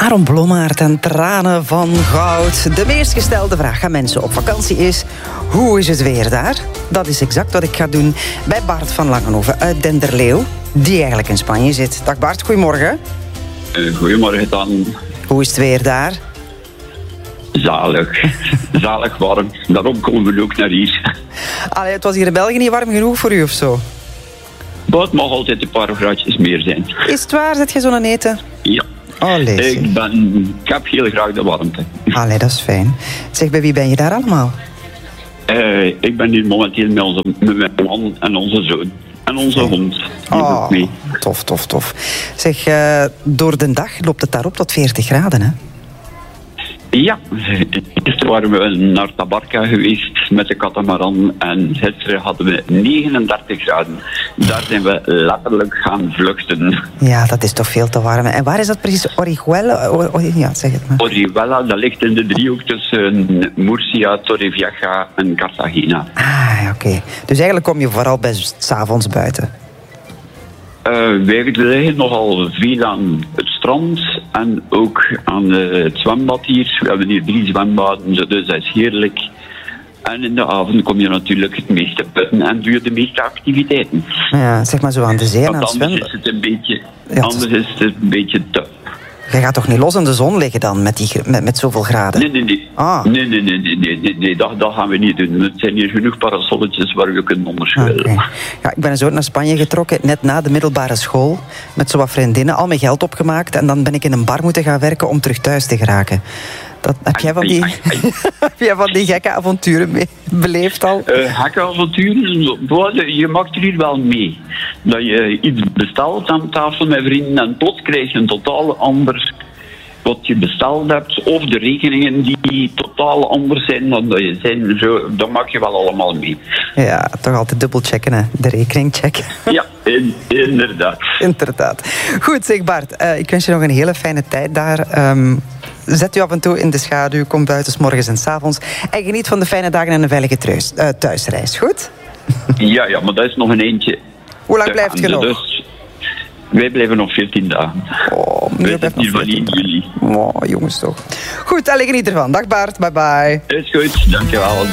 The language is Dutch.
Aaron Blommaert en Tranen van Goud. De meest gestelde vraag aan mensen op vakantie is: hoe is het weer daar? Dat is exact wat ik ga doen bij Bart van Langenhoven uit Denderleeuw, die eigenlijk in Spanje zit. Dag Bart, goedemorgen. Goedemorgen dan. Hoe is het weer daar? Zalig. Zalig warm. Daarom komen we ook naar hier. Allee, het was hier in België niet warm genoeg voor u of zo? Maar het mag altijd een paar graadjes meer zijn. Is het waar? Zet je zo'n eten? Ja. Allee, Ik heb heel graag de warmte. Allee, dat is fijn. Zeg, bij wie ben je daar allemaal? Ik ben hier momenteel met mijn man en onze zoon. En onze hond. Die is ook mee. Tof. Zeg, door de dag loopt het daar op tot 40 graden, hè? Ja, eerst waren we naar Tabarca geweest met de katamaran en gisteren hadden we 39 graden. Daar zijn we letterlijk gaan vluchten. Ja, dat is toch veel te warm. En waar is dat precies? Orihuela? Ja, zeg het maar. Orihuela, dat ligt in de driehoek tussen Murcia, Torrevieja en Cartagena. Ah, oké. Dus eigenlijk kom je vooral bij 's avonds buiten. Wij liggen nogal veel aan het strand en ook aan het zwembad hier. We hebben hier 3 zwembaden, dus dat is heerlijk. En in de avond kom je natuurlijk het meeste putten en doe je de meeste activiteiten. Ja, zeg maar zo aan de zee en aan het anders zwemmen. is het een beetje, Ja, anders is het een beetje te. Je gaat toch niet los in de zon liggen dan met zoveel graden? Nee. Ah. Nee, dat gaan we niet doen. Er zijn hier genoeg parasolletjes waar we kunnen onderschuilen. Okay. Ja, ik ben eens ooit naar Spanje getrokken, net na de middelbare school. Met zo wat vriendinnen, al mijn geld opgemaakt. En dan ben ik in een bar moeten gaan werken om terug thuis te geraken. Heb jij van die gekke avonturen beleefd al? Gekke avonturen? Je maakt er hier wel mee. Dat je iets bestelt aan tafel met vrienden en plots krijg je een totaal ander wat je besteld hebt. Of de rekeningen die totaal anders zijn dan dat je zijn. Zo, dat maak je wel allemaal mee. Ja, toch altijd dubbelchecken, hè? De rekening checken. Ja, inderdaad. Inderdaad. Goed, zeg Bart, ik wens je nog een hele fijne tijd daar. Zet u af en toe in de schaduw, kom buiten 's morgens en 's avonds. En geniet van de fijne dagen en een veilige thuisreis, goed? Ja, maar dat is nog een eentje. Hoe lang blijft je nog? Dus wij blijven nog 14 dagen. Oh, meneer blijft nog 14 dagen. Oh, jongens toch. Goed, geniet ervan. Dag Bart, bye bye. Is goed, dankjewel.